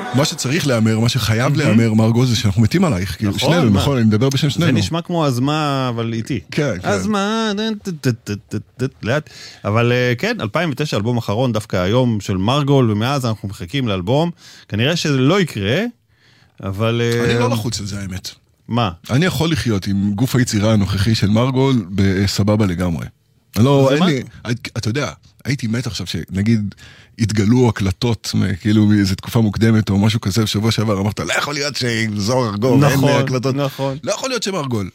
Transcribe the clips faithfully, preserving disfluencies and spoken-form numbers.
מה שצריך לאמר, מה שחייב לאמר, מרגול, זה שאנחנו מתים עלייך. שנינו, נכון, אני מדבר בשם שנינו. זה נשמע כמו הזמה, אבל איתי. כן, כן. הזמה, לאט. אבל כן, אלפיים ותשע, אלבום אחרון, דווקא היום של מרגול, ומאז אנחנו מחכים לאלבום. כנראה שזה לא יקרה, אבל... אני לא לחוץ על זה, האמת. מה? אני יכול לחיות עם גוף היצירה הנוכחי של מרגול בסבבה לגמרי. לא, אין לי, אתה יודע, הייתי מת עכשיו שנגיד התגלו הקלטות כאילו מאיזו תקופה מוקדמת או משהו כזה בשבוע שעבר, אמרת, לא יכול להיות שזוהר ארגול, אין לי הקלטות. נכון. לא יכול להיות שמרגול.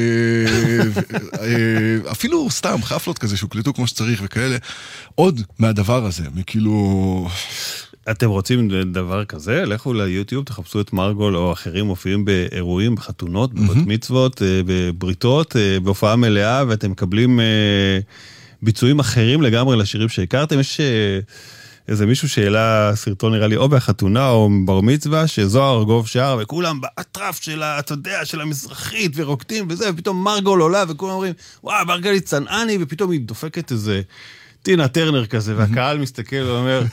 אפילו סתם חפלות כזה שהוקלטו כמו שצריך וכאלה, עוד מהדבר הזה, מכאילו... אתם רוצים דבר כזה? לכו ליוטיוב, תחפשו את מרגול או אחרים מופיעים באירועים, בחתונות, בבת מצוות, בבריתות, בהופעה מלאה, ואתם מקבלים ביצועים אחרים לגמרי לשירים שהכרתם. יש איזה מישהו שאלה סרטון נראה לי או בחתונה או בר מצווה, שזוהר ארגוב שר, וכולם באטרף של, אתה יודע, של המזרחית ורוקדים וזה, ופתאום מרגול עולה, וכולם אומרים, וואו, מרגל היא צנעני, ופתאום היא דופקת איזה... טינה טרנר כזה, והקהל מסתכל ואומר,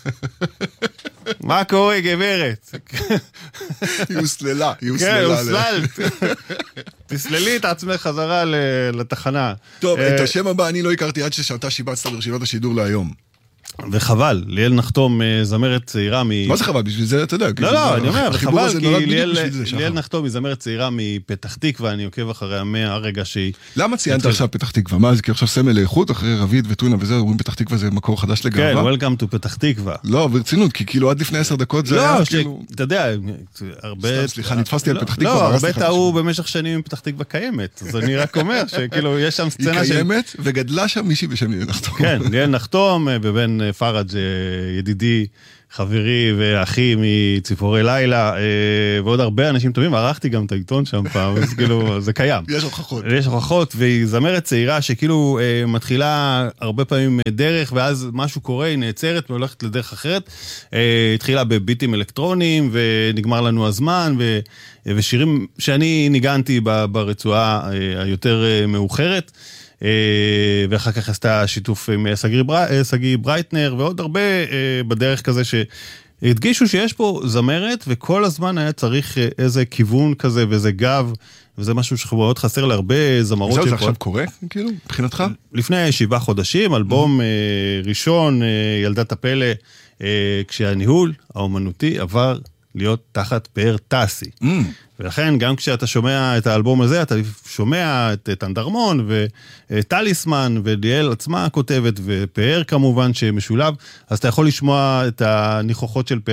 מה קורה, גברת? היא הוסללה, היא כן, הוסללה. הוסללת. תסללי את עצמך חזרה לתחנה. טוב, את השם הבא אני לא הכרתי עד ששאתה שיבצת ברשימת השידור להיום. וחבל, ליאל נחתום זמרת צעירה מ... מה זה חבל? בשביל זה אתה יודע. לא, לא, אני אומר, וחבל, כי ליאל נחתום היא זמרת צעירה מפתח תקווה, אני עוקב אחריה מהרגע שהיא... למה ציינת עכשיו פתח תקווה? מה, זה כי עכשיו סמל לאיכות, אחרי רביד וטונה וזה, אומרים פתח תקווה זה מקור חדש לגאווה? כן, Welcome to פתח תקווה. לא, ברצינות, כי כאילו עד לפני עשר דקות זה היה כאילו... אתה יודע, הרבה... סליחה, נתפסתי על פתח תקווה. לא, הרבה טעו במשך שנים עם פתח תקווה קיימת, אז אני רק אומר שכאילו יש שם סצנה היא קיימת וגדלה שם מישהי בשם ליאל נחתום. כן, ליאל נחתום ובן פראג' ידידי, חברי ואחי מציפורי לילה, ועוד הרבה אנשים טובים, ערכתי גם את העיתון שם פעם, אז כאילו, זה קיים. יש הוכחות. יש הוכחות, והיא זמרת צעירה שכאילו מתחילה הרבה פעמים דרך, ואז משהו קורה, היא נעצרת והולכת לדרך אחרת, התחילה בביטים אלקטרוניים, ונגמר לנו הזמן, ושירים שאני ניגנתי ברצועה היותר מאוחרת, ואחר כך עשתה שיתוף עם סגי ברייטנר ועוד הרבה בדרך כזה שהדגישו שיש פה זמרת וכל הזמן היה צריך איזה כיוון כזה ואיזה גב וזה משהו שמאוד חסר להרבה זמרות. זהו, זה עכשיו קורה כאילו מבחינתך? לפני שבעה חודשים, אלבום ראשון, ילדת הפלא, כשהניהול האומנותי עבר להיות תחת פאר טסי. ולכן גם כשאתה שומע את האלבום הזה, אתה שומע את טנדרמון וטליסמן וליאל עצמה כותבת ופאר כמובן שמשולב, אז אתה יכול לשמוע את הניחוחות של פאר.